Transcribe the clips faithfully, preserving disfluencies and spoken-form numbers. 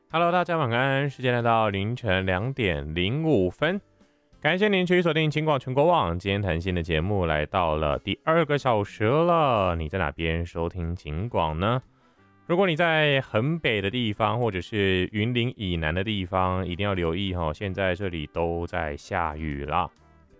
Hello，大家晚安，时间来到凌晨两点零五分，感谢您持续锁定金广全国网，今天谈心的节目来到了第二个小时了，你在哪边收听金广呢？如果你在很北的地方，或者是云林以南的地方，一定要留意哈，现在这里都在下雨啦。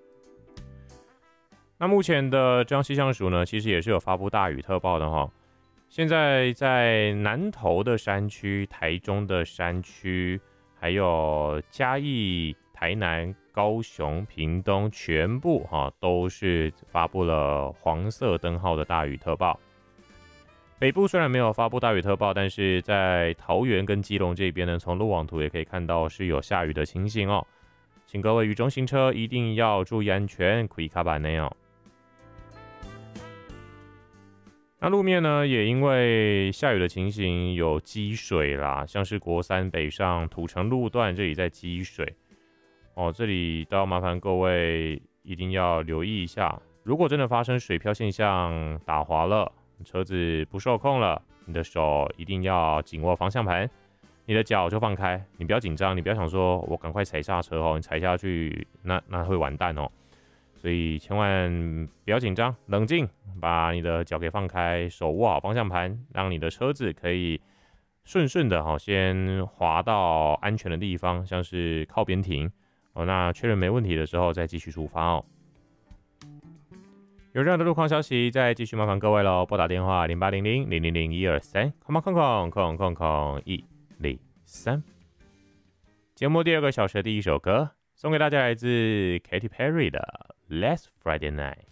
那目前的中央气象署呢，其实也是有发布大雨特报的哈。现在在南投的山区、台中的山区，还有嘉义、台南、高雄、屏东，全部哈都是发布了黄色灯号的大雨特报。北部虽然没有发布大雨特报，但是在桃园跟基隆这边呢，从路网图也可以看到是有下雨的情形哦。请各位雨中行车一定要注意安全，可以卡板内哦。那路面呢，也因为下雨的情形有积水啦，像是国三北上土城路段这里在积水哦，这里都要麻烦各位一定要留意一下。如果真的发生水漂现象，打滑了，车子不受控了，你的手一定要紧握方向盘，你的脚就放开，你不要紧张，你不要想说我赶快踩刹车哦，你踩下去那那会完蛋哦。所以千万不要紧张，冷静，把你的脚给放开，手握好方向盘，让你的车子可以顺顺的哈，先滑到安全的地方，像是靠边停哦。那确认没问题的时候，再继续出发哦。有任何的路况消息，再继续麻烦各位喽，拨打电话零八零零零零零一二三，空空空空空空一零三。节目第二个小时的第一首歌。送给大家来自 Katy Perry 的 Last Friday Night。